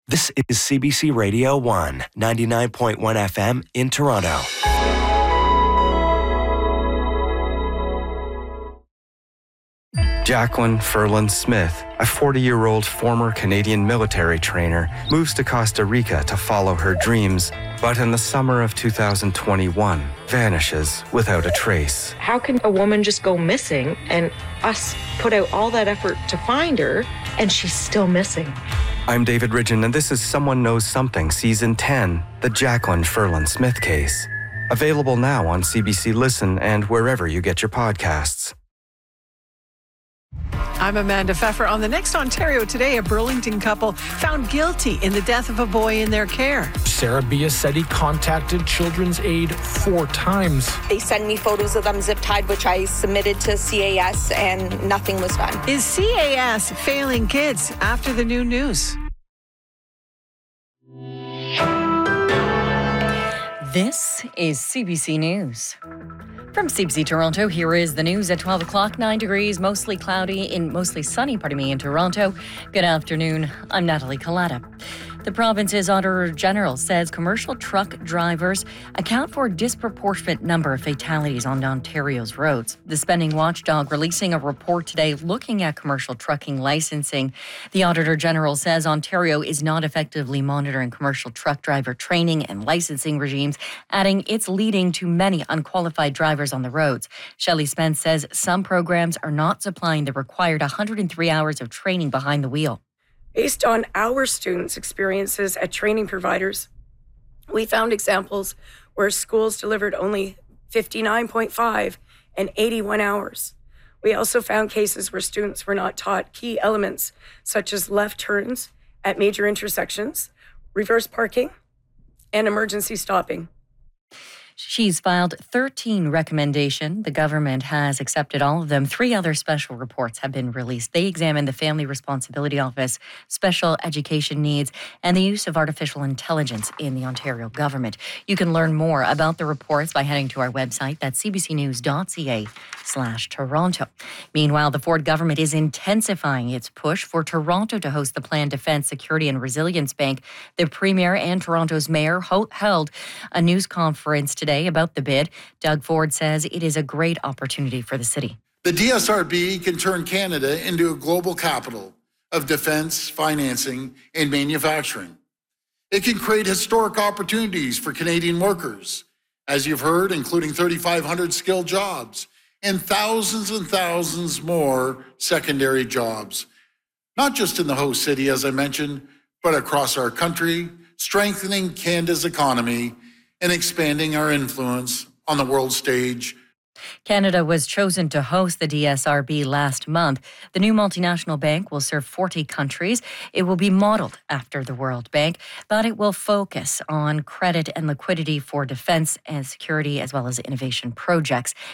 This is CBC Radio 1, 99.1 FM in Toronto. Jacqueline Ferland Smith, a 40-year-old former Canadian military trainer, moves to Costa Rica to follow her dreams, but in the summer of 2021, vanishes without a trace. How can a woman just go missing and us put out all that effort to find her and she's still missing? I'm David Ridgen, and this is Someone Knows Something, Season 10, the Jacqueline Ferland Smith case. Available now on CBC Listen and wherever you get your podcasts. I'm Amanda Pfeffer. On the Next Ontario Today, a Burlington couple found guilty in the death of a boy in their care. Sarah Biasetti contacted Children's Aid 4 times. They sent me photos of them zip-tied, which I submitted to CAS, and nothing was done. Is CAS failing kids after the new news? This is CBC News. From CBC Toronto, here is the news at 12 o'clock. 9 degrees, mostly sunny in Toronto. Good afternoon. I'm Natalie Collada. The province's Auditor General says commercial truck drivers account for a disproportionate number of fatalities on Ontario's roads. The spending watchdog releasing a report today looking at commercial trucking licensing. The Auditor General says Ontario is not effectively monitoring commercial truck driver training and licensing regimes, adding it's leading to many unqualified drivers on the roads. Shelley Spence says some programs are not supplying the required 103 hours of training behind the wheel. Based on our students' experiences at training providers, we found examples where schools delivered only 59.5 and 81 hours. We also found cases where students were not taught key elements such as left turns at major intersections, reverse parking, and emergency stopping. She's filed 13 recommendations. The government has accepted all of them. 3 other special reports have been released. They examine the Family Responsibility Office, special education needs, and the use of artificial intelligence in the Ontario government. You can learn more about the reports by heading to our website. That's cbcnews.ca/Toronto. Meanwhile, the Ford government is intensifying its push for Toronto to host the planned Defence, Security and Resilience Bank. The Premier and Toronto's Mayor held a news conference today about the bid. Doug Ford says it is a great opportunity for the city. The DSRB can turn Canada into a global capital of defence, financing, and manufacturing. It can create historic opportunities for Canadian workers, as you've heard, including 3,500 skilled jobs and thousands more secondary jobs, not just in the host city, as I mentioned, but across our country, strengthening Canada's economy and expanding our influence on the world stage. Canada was chosen to host the DSRB last month. The new multinational bank will serve 40 countries. It will be modeled after the World Bank, but it will focus on credit and liquidity for defense and security as well as innovation projects.